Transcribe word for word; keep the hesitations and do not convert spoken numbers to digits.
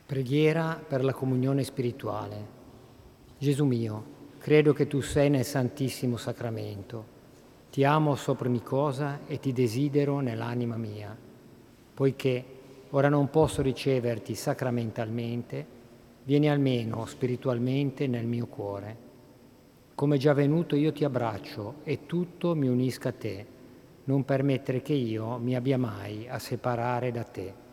Preghiera per la comunione spirituale. Gesù mio, credo che tu sei nel Santissimo Sacramento. Ti amo sopra ogni cosa e ti desidero nell'anima mia. Poiché ora non posso riceverti sacramentalmente, vieni almeno spiritualmente nel mio cuore. Come già venuto io ti abbraccio e tutto mi unisca a te. Non permettere che io mi abbia mai a separare da te.